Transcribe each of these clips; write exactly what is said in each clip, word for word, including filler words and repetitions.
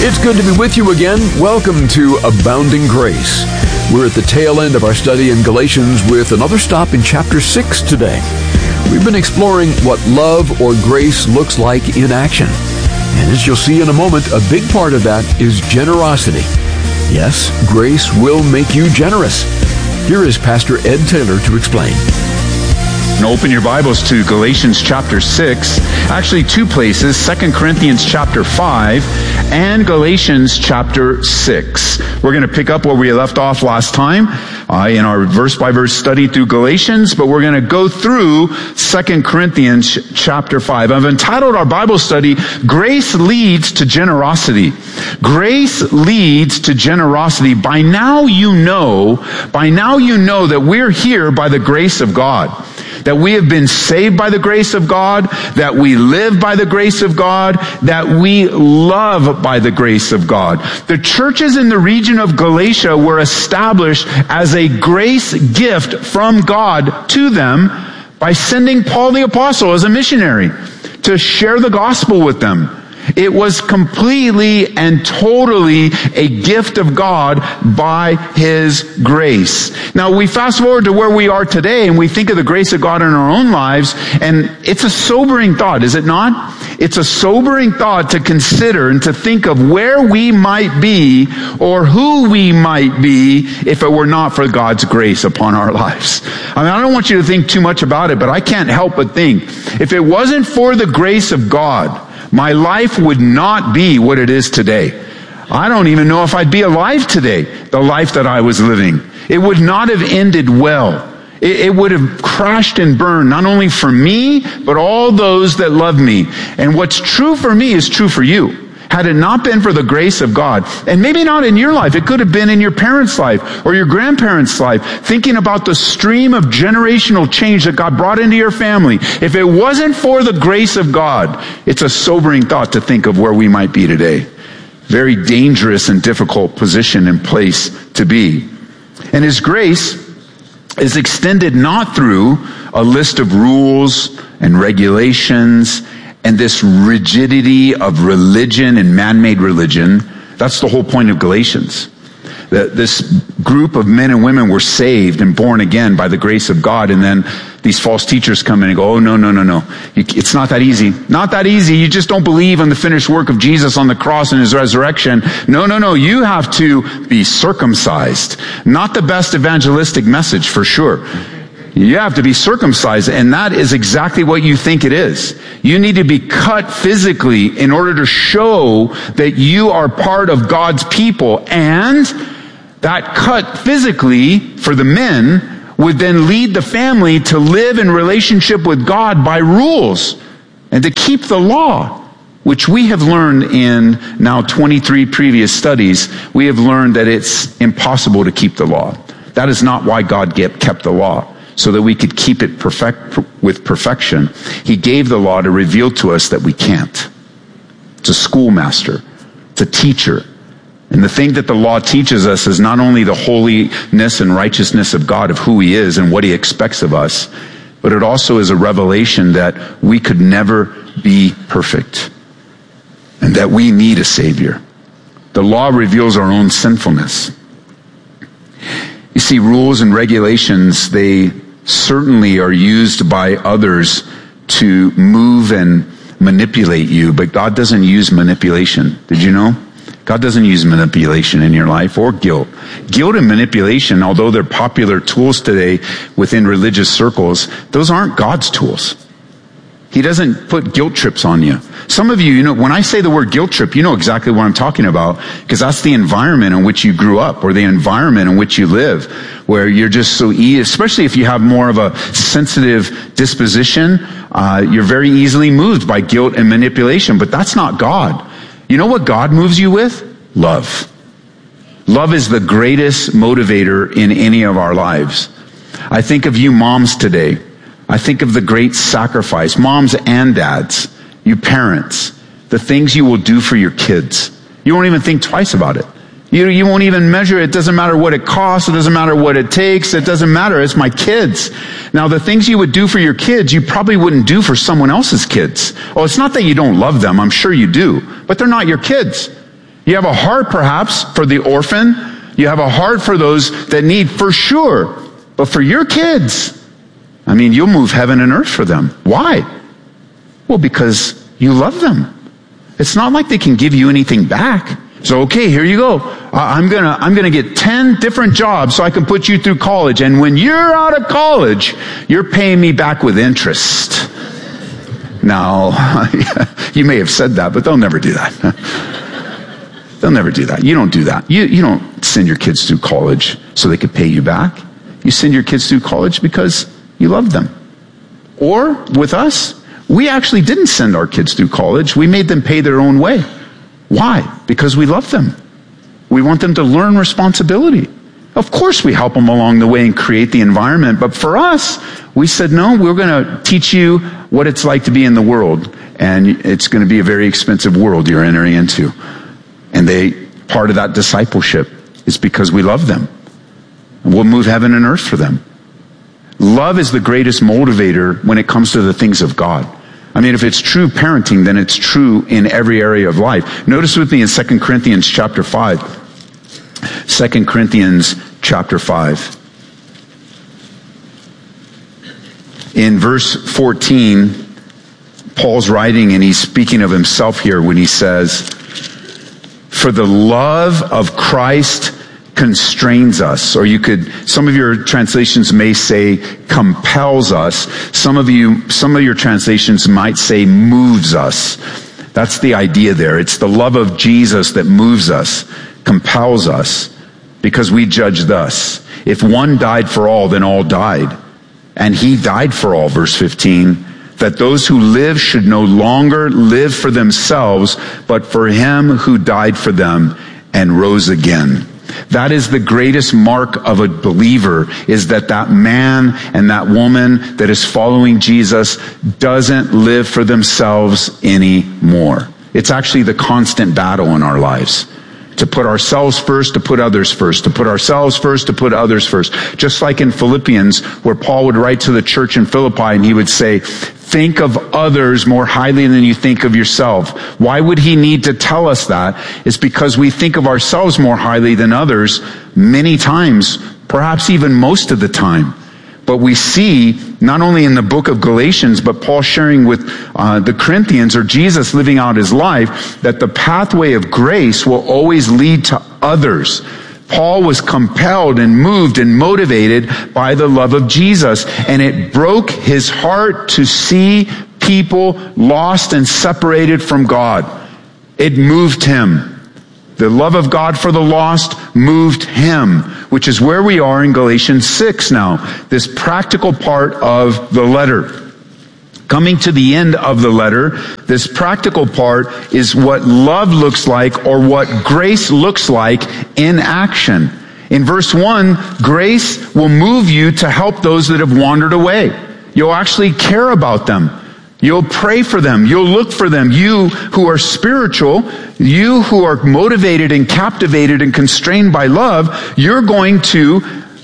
It's good to be with you again. Welcome to Abounding Grace. We're at the tail end of our study in Galatians with another stop in chapter six today. We've been exploring what love or grace looks like in action. And as you'll see in a moment, a big part of that is generosity. Yes, grace will make you generous. Here is Pastor Ed Taylor to explain. And open your Bibles to Galatians chapter six. Actually, two places, Second Corinthians chapter five and Galatians chapter six. We're going to pick up where we left off last time uh, in our verse-by-verse study through Galatians, but we're going to go through Second Corinthians chapter five. I've entitled our Bible study, Grace Leads to Generosity. Grace leads to generosity. By now you know, by now you know that we're here by the grace of God. That we have been saved by the grace of God, that we live by the grace of God, that we love by the grace of God. The churches in the region of Galatia were established as a grace gift from God to them by sending Paul the Apostle as a missionary to share the gospel with them. It was completely and totally a gift of God by His grace. Now we fast forward to where we are today and we think of the grace of God in our own lives, and it's a sobering thought, is it not? It's a sobering thought to consider and to think of where we might be or who we might be if it were not for God's grace upon our lives. I mean, I don't want you to think too much about it, but I can't help but think, if it wasn't for the grace of God, my life would not be what it is today. I don't even know if I'd be alive today, the life that I was living. It would not have ended well. It, it would have crashed and burned, not only for me, but all those that love me. And what's true for me is true for you. Had it not been for the grace of God, and maybe not in your life, it could have been in your parents' life or your grandparents' life, thinking about the stream of generational change that God brought into your family. If it wasn't for the grace of God, it's a sobering thought to think of where we might be today. Very dangerous and difficult position and place to be. And His grace is extended not through a list of rules and regulations and this rigidity of religion and man-made religion. That's the whole point of Galatians. That this group of men and women were saved and born again by the grace of God, and then these false teachers come in and go, oh, no, no, no, no. It's not that easy. Not that easy. You just don't believe in the finished work of Jesus on the cross and His resurrection. No, no, no. You have to be circumcised. Not the best evangelistic message, for sure. You have to be circumcised, and that is exactly what you think it is. You need to be cut physically in order to show that you are part of God's people, and that cut physically for the men would then lead the family to live in relationship with God by rules and to keep the law, which we have learned in now twenty-three previous studies. We have learned that it's impossible to keep the law. That is not why God kept the law, so that we could keep it perfect with perfection. He gave the law to reveal to us that we can't. It's a schoolmaster. It's a teacher. And the thing that the law teaches us is not only the holiness and righteousness of God, of who He is and what He expects of us, but it also is a revelation that we could never be perfect and that we need a Savior. The law reveals our own sinfulness. You see, rules and regulations, they certainly are used by others to move and manipulate you, but God doesn't use manipulation. Did you know? God doesn't use manipulation in your life or guilt. Guilt and manipulation, although they're popular tools today within religious circles, those aren't God's tools. He doesn't put guilt trips on you. Some of you, you know, when I say the word guilt trip, you know exactly what I'm talking about, because that's the environment in which you grew up or the environment in which you live, where you're just so easy, especially if you have more of a sensitive disposition, uh, you're very easily moved by guilt and manipulation, but that's not God. You know what God moves you with? Love. Love is the greatest motivator in any of our lives. I think of you moms today. I think of the great sacrifice, moms and dads, you parents, the things you will do for your kids. You won't even think twice about it. You, you won't even measure it. It doesn't matter what it costs. It doesn't matter what it takes. It doesn't matter. It's my kids. Now, the things you would do for your kids, you probably wouldn't do for someone else's kids. Oh, it's not that you don't love them. I'm sure you do. But they're not your kids. You have a heart perhaps for the orphan. You have a heart for those that need, for sure. But for your kids, I mean, you'll move heaven and earth for them. Why? Well, because you love them. It's not like they can give you anything back. So, okay, here you go. I'm gonna, I'm gonna get ten different jobs so I can put you through college. And when you're out of college, you're paying me back with interest. Now, you may have said that, but they'll never do that. They'll never do that. You don't do that. You, you don't send your kids through college so they could pay you back. You send your kids through college because you love them. Or, with us, we actually didn't send our kids through college. We made them pay their own way. Why? Because we love them. We want them to learn responsibility. Of course we help them along the way and create the environment, but for us, we said, no, we're going to teach you what it's like to be in the world, and it's going to be a very expensive world you're entering into. And they, part of that discipleship is because we love them. We'll move heaven and earth for them. Love is the greatest motivator when it comes to the things of God. I mean, if it's true parenting, then it's true in every area of life. Notice with me in Second Corinthians chapter five. Second Corinthians chapter five. In verse fourteen, Paul's writing and he's speaking of himself here when he says, "For the love of Christ constrains us," or you could, some of your translations may say compels us. Some of you, some of your translations might say moves us. That's the idea there. It's the love of Jesus that moves us, compels us, because we judge thus: if one died for all, then all died. And he died for all, verse fifteen, that those who live should no longer live for themselves, but for him who died for them and rose again. That is the greatest mark of a believer, is that that man and that woman that is following Jesus doesn't live for themselves anymore. It's actually the constant battle in our lives. To put ourselves first, to put others first, to put ourselves first, to put others first. Just like in Philippians, where Paul would write to the church in Philippi and he would say, think of others more highly than you think of yourself. Why would he need to tell us that? It's because we think of ourselves more highly than others many times, perhaps even most of the time. But we see, not only in the book of Galatians, but Paul sharing with uh, the Corinthians, or Jesus living out his life, that the pathway of grace will always lead to others. Paul was compelled and moved and motivated by the love of Jesus, and it broke his heart to see people lost and separated from God. It moved him. The love of God for the lost moved him, which is where we are in Galatians six now, this practical part of the letter. Coming to the end of the letter, this practical part is what love looks like, or what grace looks like in action. In verse one, grace will move you to help those that have wandered away. You'll actually care about them. You'll pray for them. You'll look for them. You who are spiritual, you who are motivated and captivated and constrained by love, you're going to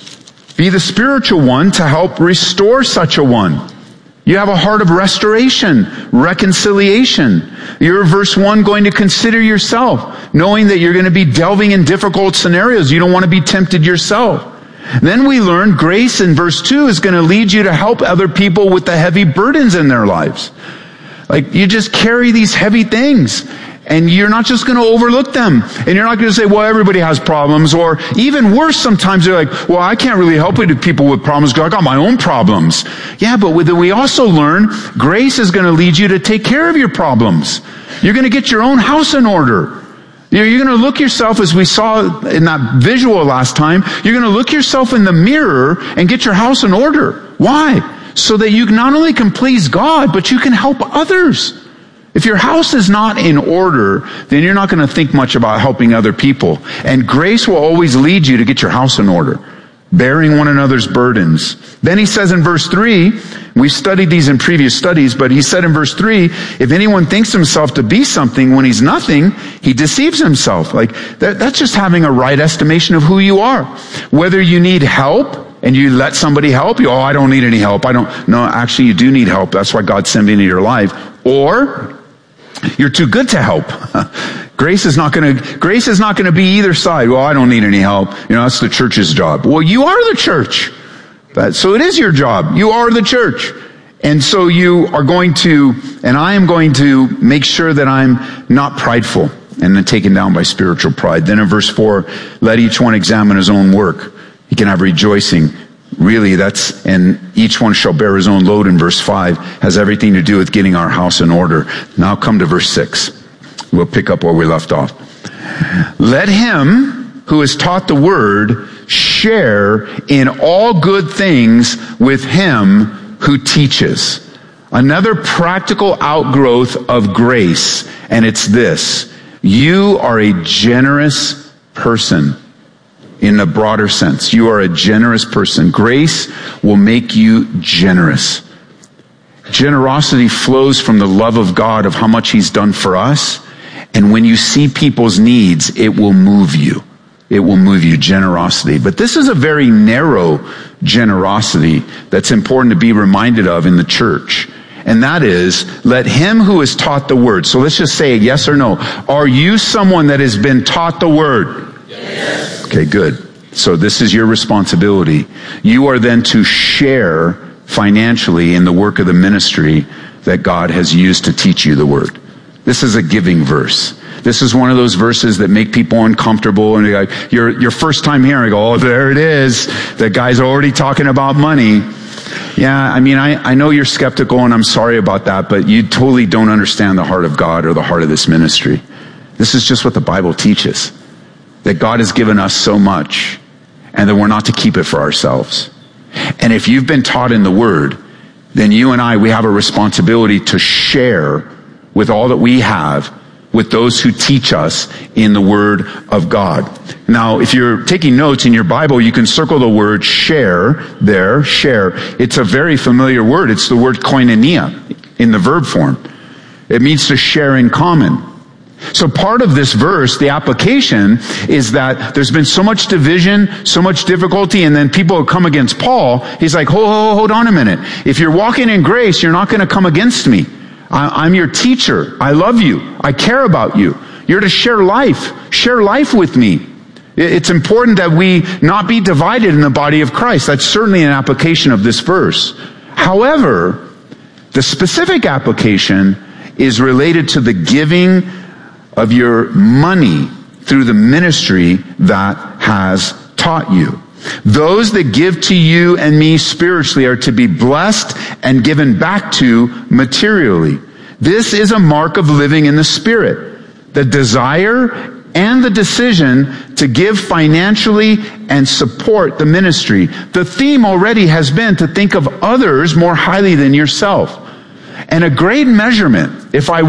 be the spiritual one to help restore such a one. You have a heart of restoration, reconciliation. You're, verse one, going to consider yourself, knowing that you're going to be delving in difficult scenarios. You don't want to be tempted yourself. Then we learn grace in verse two is going to lead you to help other people with the heavy burdens in their lives. Like, you just carry these heavy things, and you're not just going to overlook them. And you're not going to say, well, everybody has problems. Or even worse, sometimes you're like, well, I can't really help people with problems because I got my own problems. Yeah, but we also learn grace is going to lead you to take care of your problems. You're going to get your own house in order. You're going to look yourself, as we saw in that visual last time, you're going to look yourself in the mirror and get your house in order. Why? So that you not only can please God, but you can help others. If your house is not in order, then you're not going to think much about helping other people. And grace will always lead you to get your house in order, bearing one another's burdens. Then he says in verse three, we've studied these in previous studies, but he said in verse three, if anyone thinks himself to be something when he's nothing, he deceives himself. Like, that, that's just having a right estimation of who you are. Whether you need help, and you let somebody help you, oh, I don't need any help. I don't, no, actually you do need help. That's why God sent me into your life. Or, you're too good to help. Grace is not going to, grace is not going to be either side. Well, I don't need any help. You know, that's the church's job. Well, you are the church. That, so it is your job. You are the church. And so you are going to, and I am going to make sure that I'm not prideful and then taken down by spiritual pride. Then in verse four, let each one examine his own work. He can have rejoicing. Really, that's, and each one shall bear his own load in verse five, has everything to do with getting our house in order. Now come to verse six. We'll pick up where we left off. Let him who is taught the word share in all good things with him who teaches. Another practical outgrowth of grace, and it's this. You are a generous person in the broader sense. You are a generous person. Grace will make you generous. Generosity flows from the love of God, of how much he's done for us. And when you see people's needs, it will move you. It will move you, generosity. But this is a very narrow generosity that's important to be reminded of in the church. And that is, let him who is taught the word. So let's just say yes or no. Are you someone that has been taught the word? Yes. Okay, good. So this is your responsibility. You are then to share financially in the work of the ministry that God has used to teach you the word. This is a giving verse. This is one of those verses that make people uncomfortable, and you're like, your your first time hearing, you go, oh, there it is. That guy's already talking about money. Yeah, I mean, I, I know you're skeptical, and I'm sorry about that, but you totally don't understand the heart of God or the heart of this ministry. This is just what the Bible teaches. That God has given us so much, and that we're not to keep it for ourselves. And if you've been taught in the Word, then you and I, we have a responsibility to share with all that we have with those who teach us in the Word of God. Now, if you're taking notes in your Bible, you can circle the word share there, share. It's a very familiar word. It's the word koinonia in the verb form. It means to share in common. So part of this verse, the application, is that there's been so much division, so much difficulty, and then people have come against Paul. He's like, hold, hold, hold on a minute. If you're walking in grace, you're not going to come against me. I'm your teacher. I love you. I care about you. You're to share life. Share life with me. It's important that we not be divided in the body of Christ. That's certainly an application of this verse. However, the specific application is related to the giving of your money through the ministry that has taught you. Those that give to you and me spiritually are to be blessed and given back to materially. This is a mark of living in the Spirit. The desire and the decision to give financially and support the ministry. The theme already has been to think of others more highly than yourself. And a great measurement, if I